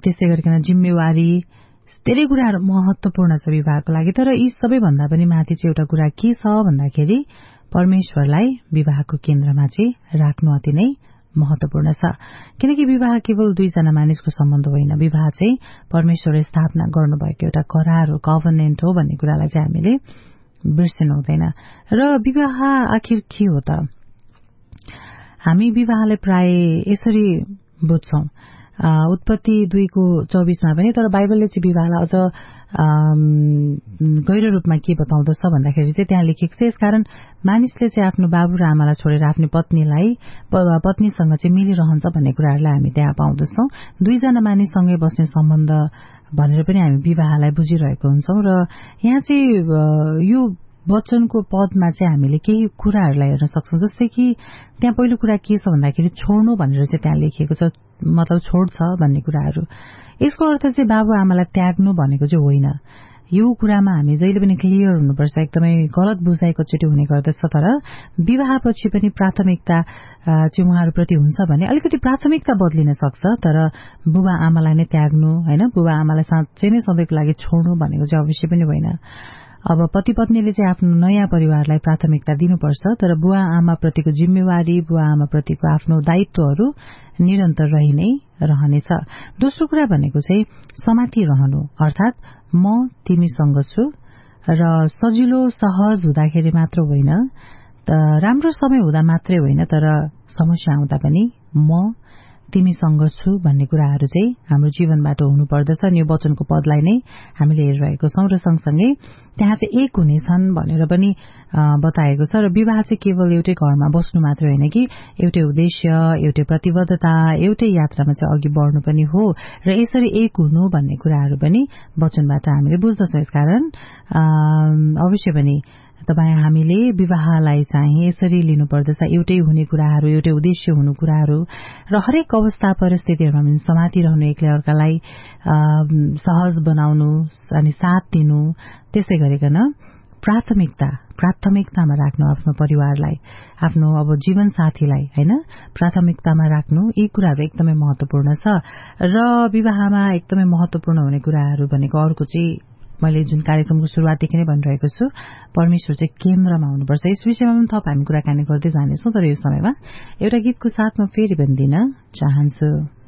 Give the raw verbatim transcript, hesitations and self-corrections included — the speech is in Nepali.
त्यसै गरिकन जिम्मेवारी धेरै कुराहरू महत्वपूर्ण छ विवाहको लागि। तर यी सबैभन्दा पनि माथि चाहिँ एउटा कुरा के छ भन्दाखेरि परमेश्वरलाई विवाहको केन्द्रमा चाहिँ राख्नु अति नै महत्वपूर्ण छ। किनकि विवाह केवल दुईजना मानिसको सम्बन्ध होइन, विवाह चाहिँ परमेश्वरले स्थापना गर्नुभएको एउटा करार हो, कभनेन्ट हो भन्ने कुरालाई चाहिँ हामीले बिर्सिनु हुँदैन। र विवाह आखिर के हो त? हामी विवाहलाई प्राय यसरी बुझ्छौं, उत्पत्ति दुईको चौबीसमा पनि, तर बाइबलले चाहिँ विवाहलाई अझ गहिरो रूपमा के बताउँदछ भन्दाखेरि चाहिँ त्यहाँ लेखेको छ, यसकारण मानिसले चाहिँ आफ्नो बाबु र आमालाई छोडेर आफ्नो पत्नीलाई पत्नीसँग चाहिँ मिलिरहन्छ भन्ने कुराहरूलाई हामी त्यहाँ पाउँदछौं। दुईजना मानिससँगै बस्ने सम्बन्ध भनेर पनि हामी विवाहलाई बुझिरहेको हुन्छौं। र यहाँ चाहिँ यो वचनको पदमा चाहिँ हामीले केही कुराहरूलाई हेर्न सक्छौं, जस्तै कि त्यहाँ पहिलो कुरा के छ भन्दाखेरि छोड्नु भनेर चाहिँ त्यहाँ लेखिएको छ, मतलब छोड्छ भन्ने कुराहरू। यसको अर्थ चाहिँ बाबु आमालाई त्याग्नु भनेको चाहिँ होइन। यो कुरामा हामी जहिले पनि क्लियर हुनुपर्छ, एकदमै गलत बुझाइको चोटि हुने गर्दछ। तर विवाहपछि पनि प्राथमिकता चाहिँ उहाँहरूप्रति हुन्छ भने अलिकति प्राथमिकता बदलिन सक्छ, तर बुबा आमालाई नै त्याग्नु, होइन, बुबा आमालाई साँच्चै नै सधैँको लागि छोड्नु भनेको चाहिँ अवश्य पनि होइन। अब पति पत्नीले चाहिँ आफ्नो नयाँ परिवारलाई प्राथमिकता दिनुपर्छ, तर बुवा आमा प्रतिको जिम्मेवारी, बुवा आमा प्रतिको आफ्नो दायित्वहरू निरन्तर रहि नै रहनेछ। दोस्रो कुरा भनेको चाहिँ समाति रहनु, अर्थात् म तिमीसँग छु र सजिलो सहज हुँदाखेरि मात्र होइन, राम्रो समय हुँदा मात्रै होइन, तर समस्या आउँदा पनि म तिमीसँग छु भन्ने कुराहरू चाहिँ हाम्रो जीवनबाट हुनुपर्दछ। अनि यो वचनको पदलाई नै हामीले हेरिरहेको छौं। र सँगसँगै त्यहाँ चाहिँ एक हुनेछन् भनेर पनि बताएको छ। र विवाह चाहिँ केवल एउटै घरमा बस्नु मात्रै होइन कि एउटै उद्देश्य, एउटै प्रतिबद्धता, एउटै यात्रामा चाहिँ अघि बढ्नु पनि हो। र यसरी एक हुनु भन्ने कुराहरू पनि वचनबाट हामीले बुझ्दछौं। यसकारण अवश्य पनि तपाईँ हामीले विवाहलाई चाहिँ यसरी लिनुपर्दछ, एउटै हुने कुराहरू, एउटै उद्देश्य हुनु कुराहरू र हरेक अवस्था परिस्थितिहरूमा पनि समातिरहनु, एकले अर्कालाई सहज बनाउनु अनि साथ दिनु, त्यसै गरिकन प्राथमिकता प्राथमिकतामा राख्नु आफ्नो परिवारलाई, आफ्नो अब जीवन साथीलाई, होइन, प्राथमिकतामा राख्नु, यी कुराहरू एकदमै महत्वपूर्ण छ। र विवाहमा एकदमै महत्वपूर्ण हुने कुराहरू भनेको अर्को चाहिँ मैले जुन कार्यक्रमको सुरुवातदेखि नै भनिरहेको छु, परमेश्वर चाहिँ केन्द्रमा हुनुपर्छ। यस विषयमा पनि थप हामी कुराकानी गर्दै जानेछौँ, तर यो समयमा एउटा गीतको साथमा फेरि पनि दिन चाहन्छु।